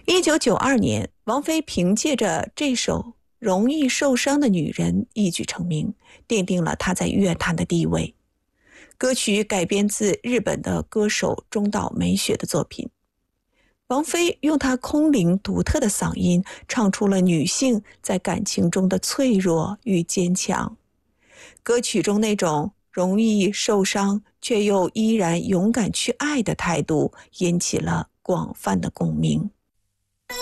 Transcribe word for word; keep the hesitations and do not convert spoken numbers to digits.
一九九二年，王菲凭借着这首《容易受伤的女人》一举成名，奠定了她在乐坛的地位。歌曲改编自日本的歌手中岛美雪的作品。王菲用她空灵独特的嗓音，唱出了女性在感情中的脆弱与坚强。歌曲中那种容易受伤却又依然勇敢去爱的态度，引起了广泛的共鸣。